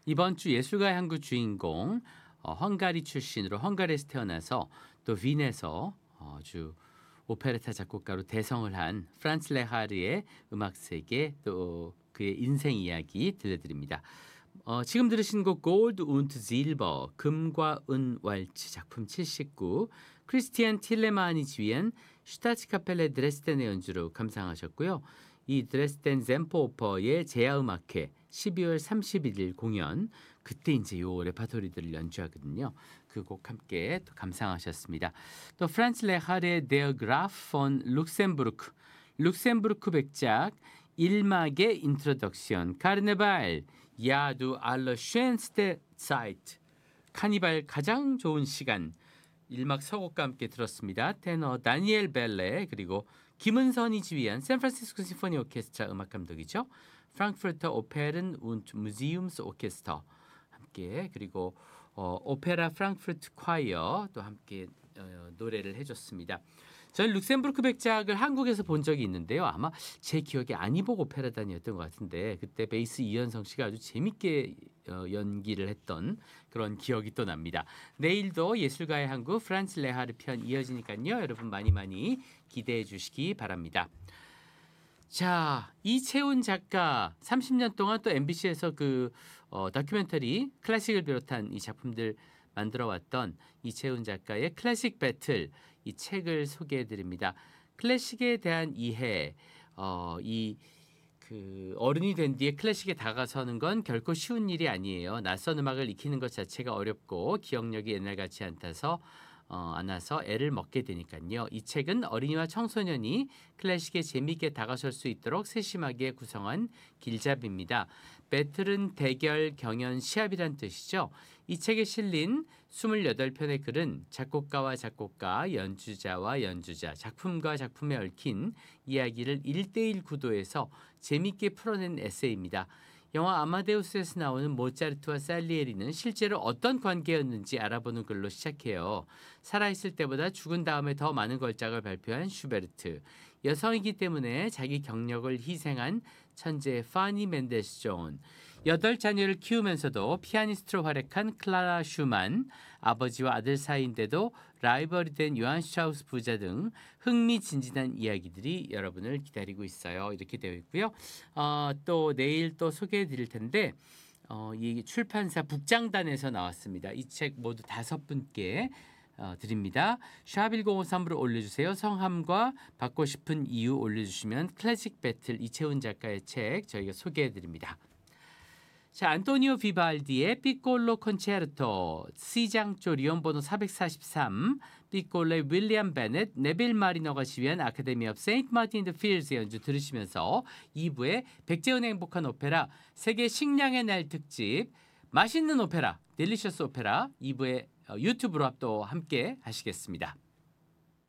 이번 주 예술가의 한국 주인공 헝가리 출신으로 헝가리에서 태어나서 또 윈에서 아주 오페레타 작곡가로 대성을 한 프란츠 레하르의 음악 세계 또 그의 인생 이야기 들려드립니다. 지금 들으신 곡 골드 운트 질버 금과 은 왈츠 작품 79 크리스티안 틸레만이 지휘한 슈타츠카펠레 드레스덴의 연주로 감상하셨고요. 이 드레스덴 젬포오퍼의 제야음악회 12월 31일 공연 그때 이제 요 레파토리들을 연주하거든요. 그 곡 함께 또 감상하셨습니다. 또 프란츠 레하르의 데어 그라프 폰 룩셈부르크 백작 1막의 인트로덕션 카르네발 야두 알러 쉔스테 사이트 카니발 가장 좋은 시간 1막 서곡과 함께 들었습니다. 테너 다니엘 벨레 그리고 김은선이 지휘한 샌프란시스코 심포니 오케스트라 음악 감독이죠. 프랑크푸르터 오페른 und 무지움스 오케스터 함께 그리고 오페라 프랑크푸르트 콰이어 또 함께 노래를 해줬습니다. 저는 룩셈부르크 백작을 한국에서 본 적이 있는데요. 아마 제 기억에 아니복 오페라단이었던 것 같은데 그때 베이스 이현성 씨가 아주 재밌게 연기를 했던 그런 기억이 또 납니다. 내일도 예술가의 한국 프란츠 레하르 편 이어지니까요. 여러분 많이 기대해 주시기 바랍니다. 자, 이채훈 작가 30년 동안 또 MBC에서 그 다큐멘터리 클래식을 비롯한 이 작품들 만들어왔던 이채훈 작가의 클래식 배틀 이 책을 소개해드립니다. 클래식에 대한 이해, 어른이 된 뒤에 클래식에 다가서는 건 결코 쉬운 일이 아니에요. 낯선 음악을 익히는 것 자체가 어렵고 기억력이 옛날 같지 않아서 애를 먹게 되니까요. 이 책은 어린이와 청소년이 클래식에 재미있게 다가설 수 있도록 세심하게 구성한 길잡이입니다. 배틀은 대결, 경연, 시합이란 뜻이죠. 이 책에 실린 28편의 글은 작곡가와 작곡가, 연주자와 연주자, 작품과 작품에 얽힌 이야기를 1:1 구도에서 재미있게 풀어낸 에세이입니다. 영화 아마데우스에서 나오는 모차르트와 살리에리는 실제로 어떤 관계였는지 알아보는 글로 시작해요. 살아있을 때보다 죽은 다음에 더 많은 걸작을 발표한 슈베르트. 여성이기 때문에 자기 경력을 희생한 천재 파니 멘데스 존. 8자녀를 키우면서도 피아니스트로 활약한 클라라 슈만. 아버지와 아들 사이인데도 라이벌이 된 요한 슈트라우스 부자 등 흥미진진한 이야기들이 여러분을 기다리고 있어요. 이렇게 되어 있고요. 또 내일 또 소개해 드릴 텐데 이 출판사 북장단에서 나왔습니다. 이 책 모두 5분께 드립니다. 샵1053으로 올려주세요. 성함과 받고 싶은 이유 올려주시면 클래식 배틀 이채훈 작가의 책 저희가 소개해 드립니다. 자, 안토니오 비발디의 피콜로 콘체르토 C장조 리온번호 443 피콜로의 윌리엄 베넷 네빌 마리너가 지휘한 아카데미 업 세인트 마틴 더 필즈 연주 들으시면서 2부의 백제은의 행복한 오페라 세계 식량의 날 특집 맛있는 오페라 딜리셔스 오페라 2부의 유튜브로 또 함께 하시겠습니다.